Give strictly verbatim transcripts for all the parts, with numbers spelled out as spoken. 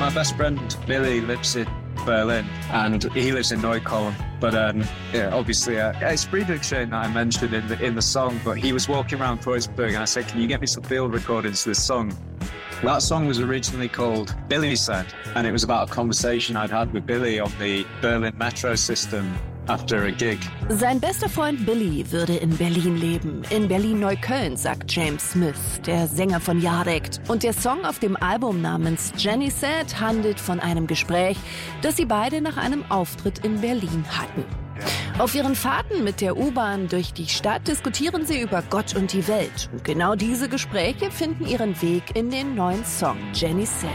my best friend Billy lives in Berlin, and he lives in Neukölln. But um, yeah, obviously, uh, it's Friedrichshain that I mentioned in the in the song. But he was walking around Kreuzberg, and I said, "Can you get me some field recordings to this song?" That song was originally called Billy Said, and it was about a conversation I'd had with Billy on the Berlin metro system after a gig. Sein bester Freund Billy würde in Berlin leben. In Berlin-Neukölln, sagt James Smith, der Sänger von Jadekt. Und der Song auf dem Album namens Jenny Said handelt von einem Gespräch, das sie beide nach einem Auftritt in Berlin hatten. Auf ihren Fahrten mit der U-Bahn durch die Stadt diskutieren sie über Gott und die Welt. Und genau diese Gespräche finden ihren Weg in den neuen Song Jenny Said.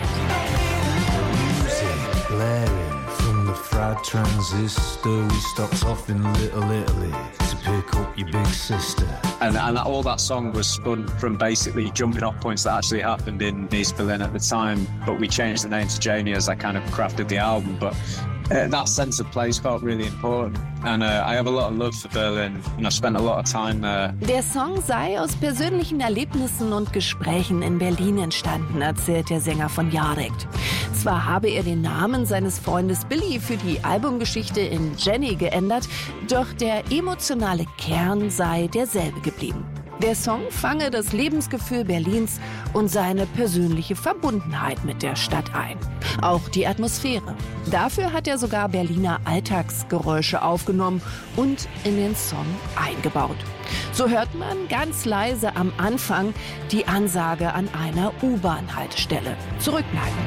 Fried transistor, we stopped off in Little Italy to pick up your big sister. And, and all that song was spun from basically jumping off points that actually happened in East Berlin at the time, but we changed the name to Janie as I kind of crafted the album. But uh, that sense of place felt really important, and uh, I have a lot of love for Berlin, and I've spent a lot of time there. Der Song sei aus persönlichen Erlebnissen und Gesprächen in Berlin entstanden, erzählt der Sänger von Jadekt. Zwar habe er den Namen seines Freundes Billy für die Albumgeschichte in Jenny geändert, doch der emotionale Kern sei derselbe geblieben. Der Song fange das Lebensgefühl Berlins und seine persönliche Verbundenheit mit der Stadt ein. Auch die Atmosphäre. Dafür hat er sogar Berliner Alltagsgeräusche aufgenommen und in den Song eingebaut. So hört man ganz leise am Anfang die Ansage an einer U-Bahn-Haltestelle: Zurückbleiben.